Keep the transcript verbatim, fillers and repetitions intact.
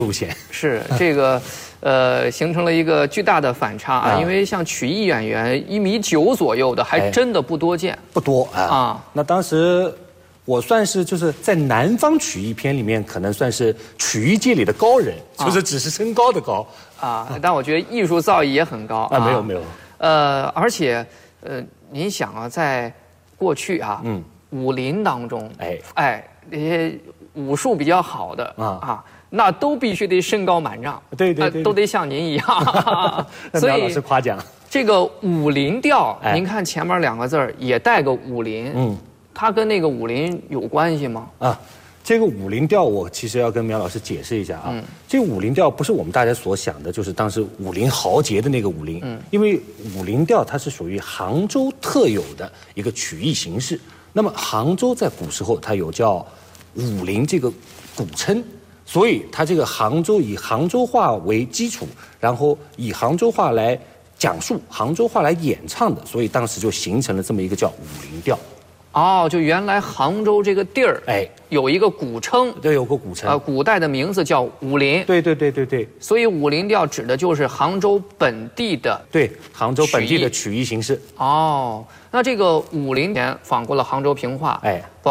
路线。 是这个，呃，形成了一个巨大的反差啊！ 啊因为像曲艺演员一米九左右的，还真的不多见。 不多啊。 啊那当时我算是就是在南方曲艺片里面，可能算是曲艺界里的高人，就是只是身高的高啊，但我觉得艺术造诣也很高啊。没有没有。 呃，而且，呃，您想啊，在过去啊，嗯，武林当中， 哎哎，那些武术比较好的啊啊，那都必须得身高满丈， 对对对， 呃都得像您一样。 所以苗老师夸奖。 这个武林调， 哎您看前面两个字儿也带个武林，嗯，它跟那个武林有关系吗？ 啊。这个武林调，我其实要跟苗老师解释一下啊。嗯、这个武林调不是我们大家所想的，就是当时武林豪杰的那个武林。嗯，因为武林调它是属于杭州特有的一个曲艺形式。那么杭州在古时候它有叫武林这个古称，所以它这个杭州以杭州话为基础，然后以杭州话来讲述、杭州话来演唱的，所以当时就形成了这么一个叫武林调。 哦，就原来杭州这个地儿， 哎， 有一个古称， 对，有个古称， 呃，古代的名字叫武林。 对对对对对。 所以武林调指的就是杭州本地的， 对，杭州本地的曲艺形式。 哦，那这个武林年访过了杭州评话， 哎。